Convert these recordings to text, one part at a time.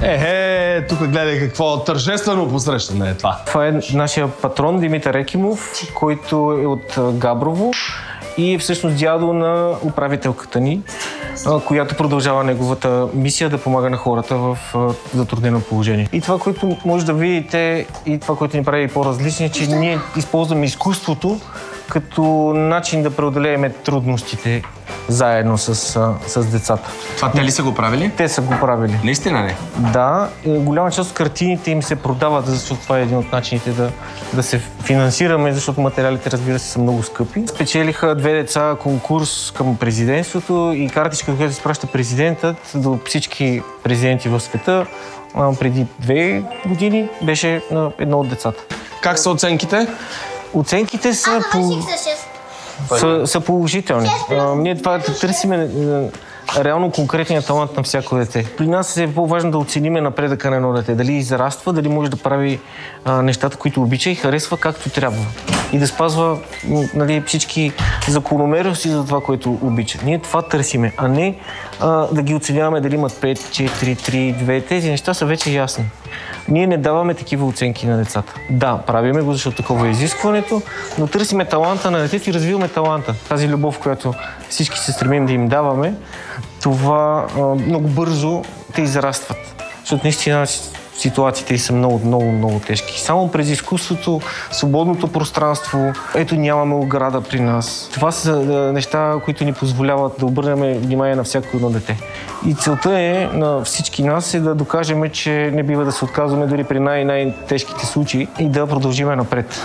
Тук гледай какво тържествено посрещане е това. Това е нашия патрон Димитър Екимов, който е от Габрово и е всъщност дядо на управителката ни, която продължава неговата мисия да помага на хората в затруднено положение. И това, което може да видите и това, което ни прави по-различни, е, че ние използваме изкуството като начин да преодолеем трудностите заедно с децата. Това те ли са го правили? Те са го правили. Наистина не? Да, голяма част от картините им се продават, защото това е един от начините да се финансираме, защото материалите, разбира се, са много скъпи. Спечелиха 2 деца конкурс към президентството и картичка, която изпраща президентът до всички президенти в света преди 2 години беше на едно от децата. Как са оценките? Оценките са положителни. Ние това търсиме реално конкретния талант на всяко дете. При нас е по-важно да оцениме напредъка на едно дете. Дали израства, дали може да прави нещата, които обича и харесва както трябва. И да спазва всички закономерности за това, което обича. Ние това търсиме, а не да ги оценяваме дали имат 5, 4, 3, 2. Тези неща са вече ясни. Ние не даваме такива оценки на децата. Да, правиме го, защото такова е изискването, но търсиме таланта на детето и развиваме таланта. Тази любов, която всички се стремим да им даваме, това много бързо те израстват. Защото наистина ситуациите са много тежки. Само през изкуството, свободното пространство, ето нямаме ограда при нас. Това са неща, които ни позволяват да обърнем внимание на всяко едно дете. И целта е на всички нас е да докажем, че не бива да се отказваме дори при най-тежките случаи и да продължиме напред.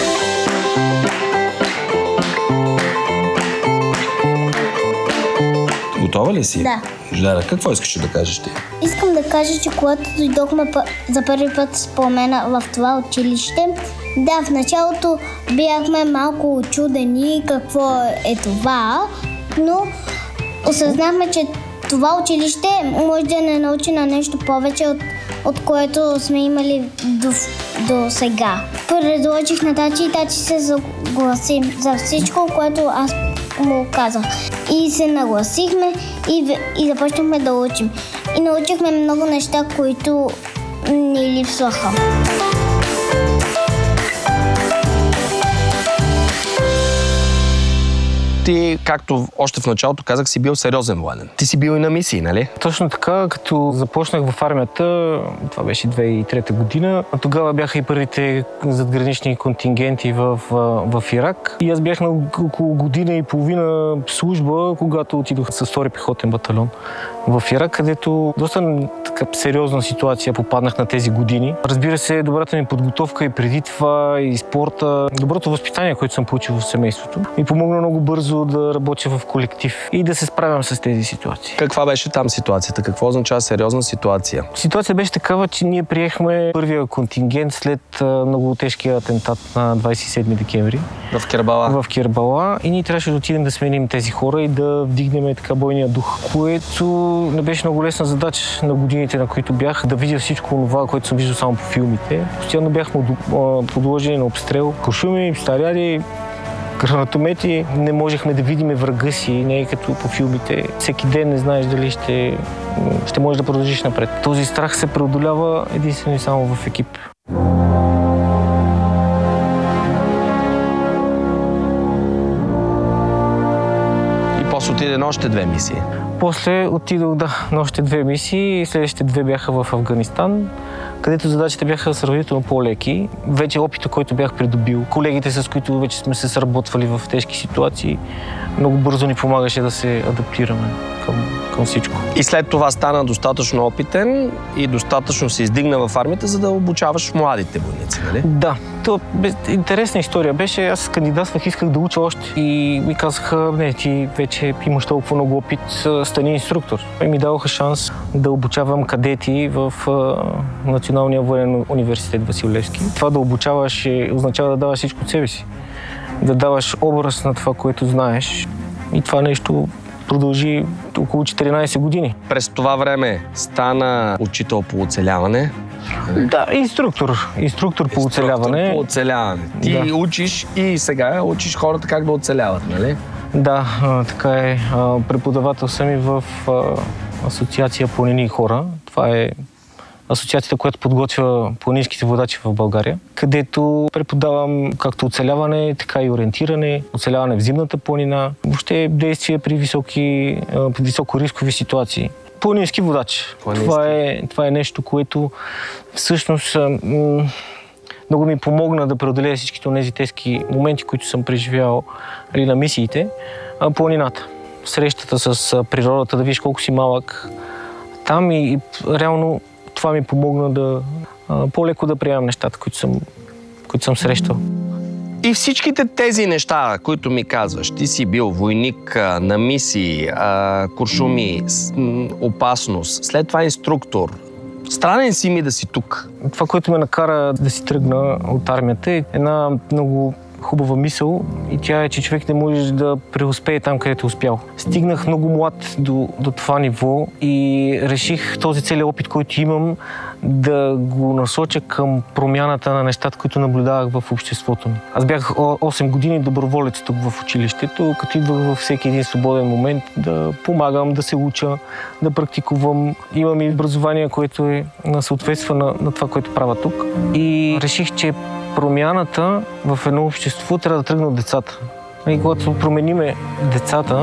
Готова ли си? Да. Жляра, какво искаш да кажеш ти? Искам да кажа, че когато дойдохме за първи път спомена в това училище, да, в началото бяхме малко учудени какво е това, но осъзнахме, че това училище може да не научи на нещо повече, от което сме имали до сега. Предложих на тати и тати се съгласи за всичко, което аз му казах. И се нагласихме и започнахме да учим. И научихме много неща, които ни липсваха. Ти, както още в началото казах, си бил сериозен военен. Ти си бил и на мисии, нали? Точно така, като започнах в армията, това беше 2003 година, тогава бяха и първите задгранични контингенти в Ирак. И аз бях на около година и половина служба, когато отидох с 2-ри пехотен батальон в Ирак, където доста сериозна ситуация попаднах на тези години. Разбира се, добрата ми подготовка и преди това, и спорта, доброто възпитание, което съм получил в семейството, ми помогна много бързо да работя в колектив и да се справям с тези ситуации. Каква беше там ситуацията? Какво означава сериозна ситуация? Ситуация беше такава, че ние приехме първия контингент след много тежкия атентат на 27 декември. В Кербала? В Кербала и ние трябваше да отидем да сменим тези хора и да вдигнем бойния дух, което не беше много лесна задача на годините, на които бях, да видя всичко това, което съм виждал само по филмите. Постоянно бяхме подложени на обстрел, куршуми, снаряди, гранатомети. Не можехме да видим врага си, не е като по филмите. Всеки ден не знаеш дали ще можеш да продължиш напред. Този страх се преодолява единствено и само в екип. После отиде на още 2 мисии. После отидох, на още 2 мисии. Следващите 2 бяха в Афганистан, където задачите бяха сравнително по-леки. Вече опита, който бях придобил, колегите, с които вече сме се сработвали в тежки ситуации, много бързо ни помагаше да се адаптираме към всичко. И след това стана достатъчно опитен и достатъчно се издигна в армията, за да обучаваш младите войници, нали? Да. То интересна история беше. Аз кандидатствах, исках да уча още. И ми казаха, не, ти вече имаш толкова много опит, стани инструктор. И ми даваха шанс да обучавам кадети в Националния военен университет Васил Левски. Това да обучаваш означава да даваш всичко от себе си. Да даваш образ на това, което знаеш. И това нещо продължи около 14 години. През това време стана учител по оцеляване. Да, инструктор по оцеляване. По оцеляване. Ти учиш и сега учиш хората как да оцеляват, нали? Да, така е. Преподавател съм и в Асоциация Планини и хора. Това е асоциацията, която подготвя планинските водачи в България, където преподавам както оцеляване, така и ориентиране, оцеляване в зимната планина, въобще действия при високорискови ситуации. Планински водач. Това е нещо, което всъщност много ми помогна да преодолея всичките тези тежки моменти, които съм преживял на мисиите. Планината. Срещата с природата, да видиш колко си малък там и реално това ми помогна да по-леко да приемам нещата, които съм срещал. И всичките тези неща, които ми казваш, ти си бил войник на мисии, куршуми, опасност, след това инструктор. Странен си ми да си тук. Това, което ме накара да си тръгна от армията, е една много хубава мисъл и тя е, че човек не може да преуспее там, където е успял. Стигнах много млад до това ниво и реших този целият опит, който имам, да го насоча към промяната на нещата, които наблюдавах в обществото ми. Аз бях 8 години доброволец тук в училището, като идвах във всеки един свободен момент да помагам, да се уча, да практикувам. Имам и образование, което съответства на това, което правя тук. И реших, че промяната в едно общество трябва да тръгне от децата. И когато промениме децата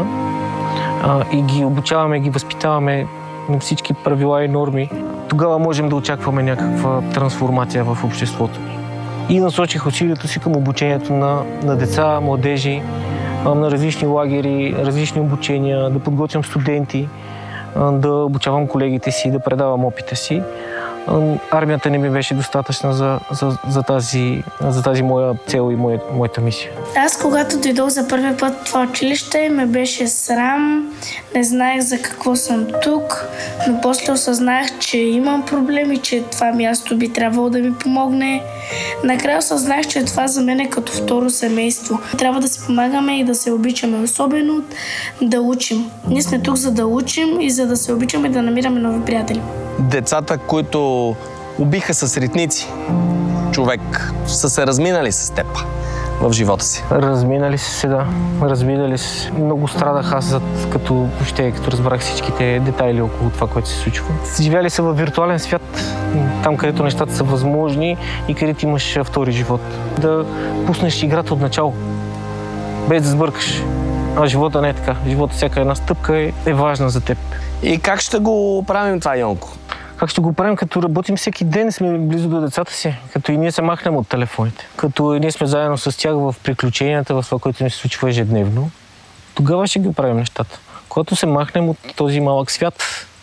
и ги обучаваме, ги възпитаваме на всички правила и норми, тогава можем да очакваме някаква трансформация в обществото ни. И насочих усилието си към обучението на деца, младежи, на различни лагери, различни обучения, да подготвям студенти, да обучавам колегите си, да предавам опита си. Армията не ми беше достатъчна за тази моя цел и моята мисия. Аз, когато дойдох за първи път в това училище, ме беше срам, не знаех за какво съм тук, но после осъзнах, че имам проблеми, че това място би трябвало да ми помогне. Накрая осъзнах, че това за мен е като второ семейство. Трябва да се помагаме и да се обичаме, особено да учим. Ние сме тук за да учим и за да се обичаме и да намираме нови приятели. Децата, които убиха с ритници човек, са се разминали с теб в живота си? Разминали се, да. Разминали се. Много страдах аз, като разбрах всичките детайли около това, което се случва. Живяли са във виртуален свят, там където нещата са възможни и където имаш втори живот. Да пуснеш играта от начало, без да сбъркаш. А живота не е така. Живота, всяка една стъпка е важна за теб. И как ще го правим това, Йонко? Как ще го правим? Като работим всеки ден, сме близо до децата си. Като и ние се махнем от телефоните. Като и ние сме заедно с тях в приключенията, в това, което ни се случва ежедневно. Тогава ще ги правим нещата. Когато се махнем от този малък свят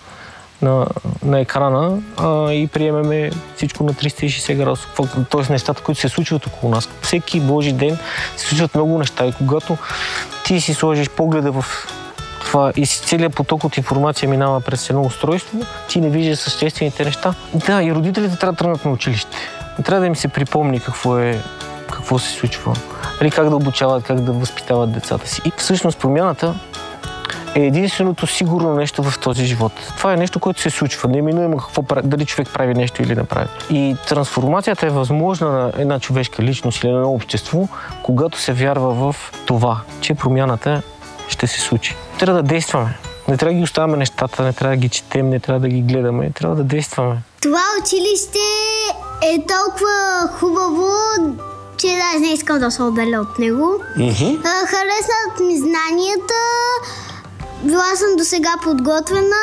на екрана и приемеме всичко на 360 градуса. Тоест нещата, които се случват около нас. Всеки Божи ден се случват много неща и когато ти си сложиш погледа в това и целият поток от информация минава през едно устройство, ти не виждаш съществените неща. Да, и родителите трябва да тръгнат на училище. Трябва да им се припомни какво се случва. Как да обучават, как да възпитават децата си. И всъщност промяната е единственото сигурно нещо в този живот. Това е нещо, което се случва. Неминуемо дали човек прави нещо или не прави. И трансформацията е възможна на една човешка личност или на едно общество, когато се вярва в това, че промяната ще се случи. Трябва да действаме. Не трябва да ги оставяме нещата, не трябва да ги четем, не трябва да ги гледаме. Трябва да действаме. Това училище е толкова хубаво, че даже не искам да се отделя от него. Хареснат ми знанията. Била съм досега подготвена,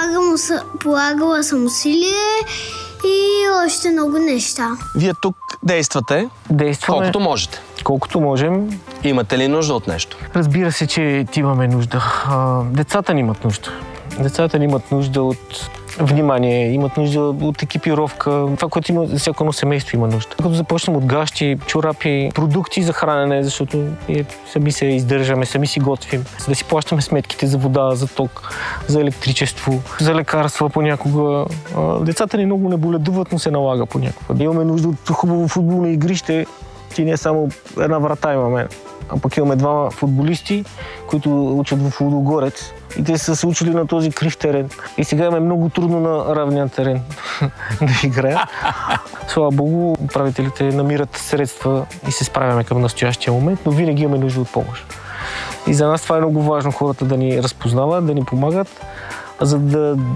полагала съм усилие и още много неща. Вие тук действате колкото можете. Колкото можем. Имате ли нужда от нещо? Разбира се, че имаме нужда. Децата ни имат нужда. Децата ни имат нужда от внимание, имат нужда от екипировка. Това, което има, всяко едно семейство има нужда. Като започнем от гащи, чорапи, продукти за хранене, защото сами се издържаме, сами си готвим. За да си плащаме сметките за вода, за ток, за електричество, за лекарства понякога. Децата ни много не боледуват, но се налага понякога. Имаме нужда от хубаво футболно игрище. И не само една врата имаме, а пък имаме двама футболисти, които учат в Лудогорец. И те са се учили на този крив терен. И сега им е много трудно на равния терен да играят. Слава Богу, управителите намират средства и се справяме към настоящия момент, но винаги имаме нужда от помощ. И за нас това е много важно, хората да ни разпознават, да ни помагат, за да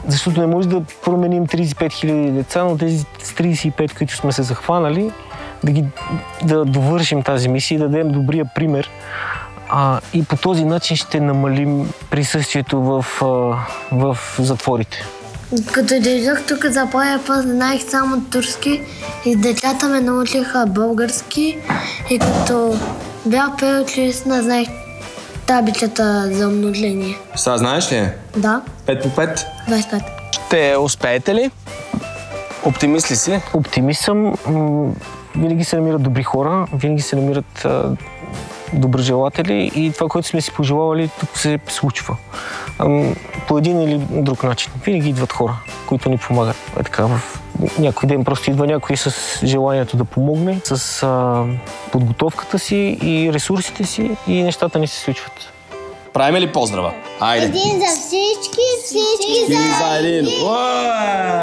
Защото не може да променим 35 000 деца, но тези 35, които сме се захванали, да довършим тази мисия и да дадем добрия пример. И по този начин ще намалим присъствието в затворите. Като дойдох тук за първи път, знаех само турски и децата ме научиха български. И като бях преучилищна, знаех таблицата за умножение. Сега знаеш ли? Да. 5 по 5? 25. Ще успеете ли? Оптимист ли си? Оптимист съм. Винаги се намират добри хора, винаги се намират доброжелатели и това, което сме си пожелавали, тук се случва. По един или друг начин. Винаги идват хора, които ни помагат. Така, в някой ден просто идва някой с желанието да помогне, с подготовката си и ресурсите си и нещата ни се случват. Правим ли поздрава? Айде! Един за всички, всички за един!